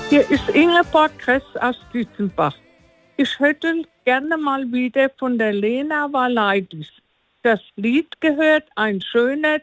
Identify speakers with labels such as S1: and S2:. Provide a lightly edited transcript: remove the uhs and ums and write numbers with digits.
S1: Hier ist Ingeborg Kress aus Dietzenbach. Ich hätte gerne mal wieder von der Lena Valaitis das Lied gehört, Ein schöner